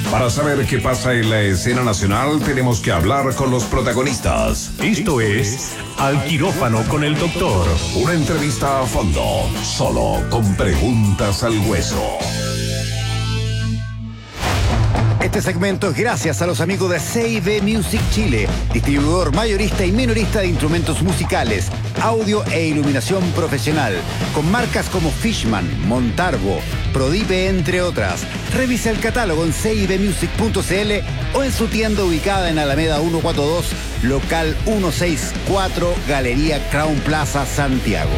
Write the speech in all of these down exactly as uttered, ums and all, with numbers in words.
Para saber qué pasa en la escena nacional, tenemos que hablar con los protagonistas. Esto es Al Quirófano con el Doctor. Una entrevista a fondo, solo con preguntas al hueso. Este segmento es gracias a los amigos de C y B Music Chile, distribuidor mayorista y minorista de instrumentos musicales, audio e iluminación profesional, con marcas como Fishman, Montarbo, Prodipe, entre otras. Revisa el catálogo en c i b music punto c l o en su tienda ubicada en Alameda ciento cuarenta y dos, local ciento sesenta y cuatro, Galería Crown Plaza, Santiago.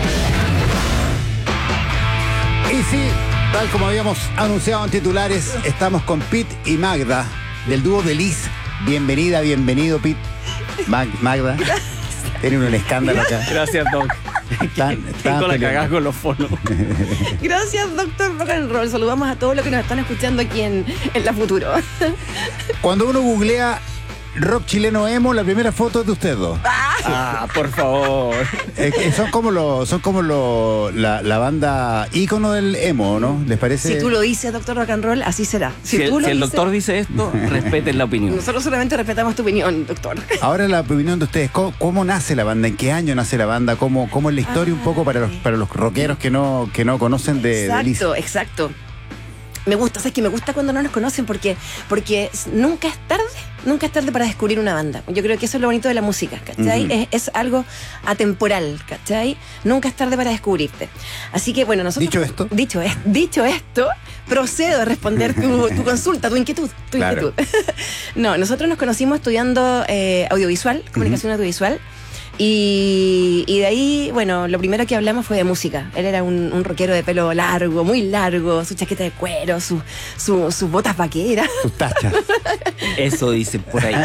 Y sí, tal como habíamos anunciado en titulares, estamos con Pete y Magda, del dúo de Liz. Bienvenida, bienvenido, Pete. Mag Magda. Tienen un escándalo acá. Gracias, Doc. Están, están Tengo la peleando. cagada con los fonos. Gracias, doctor Rock and Roll. Saludamos a todos los que nos están escuchando aquí en, en La Futuro. Cuando uno googlea rock chileno emo, la primera foto es de ustedes dos. Ah, por favor. Eh, eh, son como los, son como los, la, la banda ícono del emo, ¿no? ¿Les parece? Si tú lo dices, doctor Rock and Roll, así será. Si, Si, tú el, lo si el dices, doctor dice esto, respeten la opinión. nosotros solamente respetamos tu opinión, doctor. Ahora la opinión de ustedes, ¿cómo, cómo nace la banda? ¿En qué año nace la banda? ¿Cómo, cómo es la historia un poco para los, para los rockeros que no, que no conocen de, de Liz? Exacto, exacto. Me gusta, ¿sabes qué? Me gusta cuando no nos conocen porque, porque nunca es tarde, nunca es tarde para descubrir una banda. Yo creo que eso es lo bonito de la música, ¿cachai? Uh-huh. es, es algo atemporal, ¿cachai? Nunca es tarde para descubrirte. Así que, bueno, nosotros... Dicho esto. Dicho, es, dicho esto, procedo a responder tu, tu consulta, tu inquietud, tu Claro. inquietud. No, nosotros nos conocimos estudiando eh, audiovisual, comunicación uh-huh. audiovisual. Y, y de ahí, bueno, lo primero que hablamos fue de música. Él era un, un rockero de pelo largo, muy largo, su chaqueta de cuero, su, su, sus botas vaqueras. Sus tachas. Eso dicen por ahí.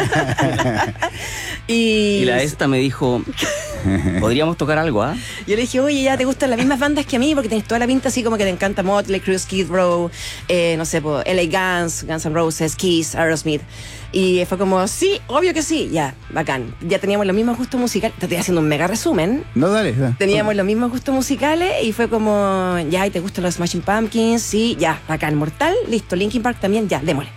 Y, Y la esta me dijo, podríamos tocar algo, ¿ah? yo le dije, oye, ya te gustan las mismas bandas que a mí, porque tenés toda la pinta así como que te encanta Motley Crue, Skid Row, eh, no sé, po, L A Guns, Guns N' Roses, Kiss, Aerosmith. Y fue como, sí, obvio que sí, ya, bacán. Ya teníamos los mismos gustos musicales. Te estoy haciendo un mega resumen. No, dale. dale. Teníamos los mismos gustos musicales y fue como, ya, ¿y te gustan los Smashing Pumpkins? Sí, ya, bacán, Mortal, listo, Linkin Park también, ya, démosle.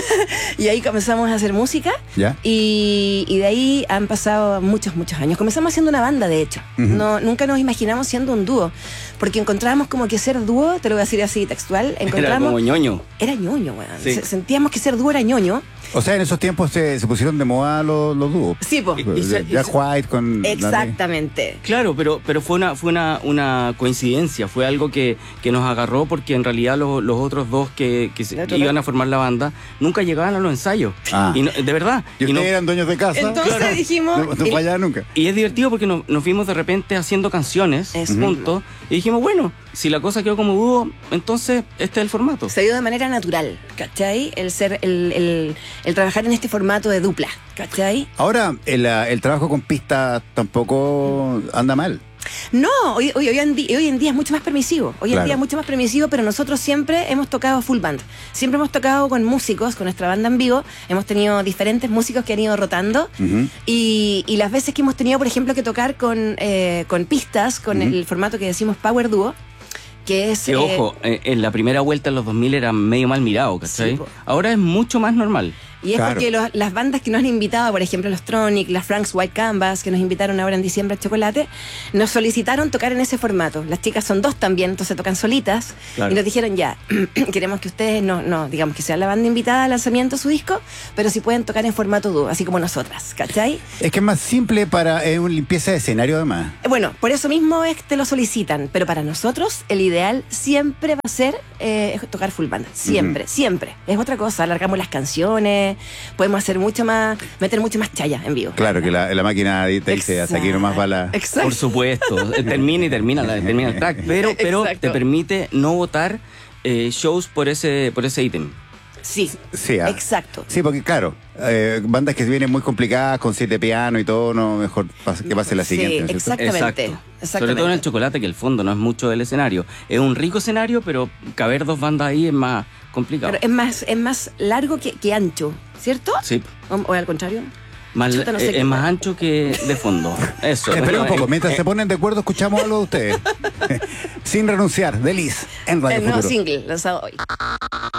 Y ahí comenzamos a hacer música. ¿Ya? Y, y de ahí han pasado muchos, muchos años. Comenzamos haciendo una banda, de hecho. Uh-huh. No, nunca nos imaginamos siendo un dúo. Porque encontrábamos como que ser dúo, te lo voy a decir así textual, Era encontramos... como ñoño. Era ñoño, weón. Sí. Se- Sentíamos que ser dúo era ñoño. O sea, en esos tiempos se, se pusieron de moda los, los dúos. Sí, po. Y- y se- Jack White con... Exactamente. Claro, pero, pero fue una, fue una, una coincidencia, fue algo que, que nos agarró porque en realidad los, los otros dos que, que se- ¿El otro iban lado? a formar la banda nunca llegaban a los ensayos. Ah. Y no- de verdad. Y Y no- ustedes eran dueños de casa. Entonces Claro. dijimos... No, no y- fallaban nunca. Y es divertido porque nos, nos vimos de repente haciendo canciones Eso. juntos y dijimos, bueno, si la cosa quedó como dúo, entonces este es el formato. Se dio de manera natural, ¿cachai? El ser, el, el, el trabajar en este formato de dupla, ¿cachai? Ahora, el, ah, el trabajo con pistas tampoco anda mal. No, hoy, hoy, hoy, en, di- hoy en día es mucho más permisivo. Hoy Claro. en día es mucho más permisivo, pero nosotros siempre hemos tocado full band. Siempre hemos tocado con músicos, con nuestra banda en vivo. Hemos tenido diferentes músicos que han ido rotando. Ujú. y, y las veces que hemos tenido, por ejemplo, que tocar con, eh, con pistas, con Ujú. el formato que decimos Power Duo, que es... Que eh, ojo, eh, en la primera vuelta en los dos mil era medio mal mirado, ¿cachai? Sí, po. Ahora es mucho más normal. Y es Claro. porque los- las bandas que nos han invitado, por ejemplo los Tronic, las Frank's White Canvas, que nos invitaron ahora en diciembre a Chocolate, nos solicitaron tocar en ese formato. Las chicas son dos también, entonces tocan solitas. Claro. Y nos dijeron ya, queremos que ustedes no, no, digamos que sea la banda invitada al lanzamiento de su disco, pero si pueden tocar en formato dúo, así como nosotras, ¿cachai? Es que es más simple para eh, una limpieza de escenario además. Eh, Bueno, por eso mismo es que te lo solicitan, pero para nosotros el ideal siempre va a ser eh, tocar full band, siempre, siempre. Es otra cosa, alargamos las canciones, podemos hacer mucho más, meter mucho más chaya en vivo. Claro que la, la máquina te dice hasta aquí nomás va la... Exacto. Por supuesto, eh, termina y termina, la, termina el track, pero, pero Exacto. te permite no votar eh, shows por ese por ese ítem. Sí, Sí, ah. exacto. Sí, porque claro, eh, bandas que vienen muy complicadas con siete pianos y todo, no mejor pas- que pase la Sí, siguiente. ¿no es cierto? Exactamente, Exacto. exactamente. Sobre todo en el chocolate, que el fondo no es mucho del escenario. Es un rico escenario, pero caber dos bandas ahí es más complicado. Pero es más, es más largo que, que ancho, ¿cierto? Sí. O, o al contrario. Más, Chuta, no sé eh, qué es más tal. ancho que de fondo. Eso. Espera un Bueno, poco, eh, mientras eh, se ponen de acuerdo escuchamos algo de ustedes. Sin renunciar, de Liz, en Radio El nuevo Futuro. single lanzado hoy.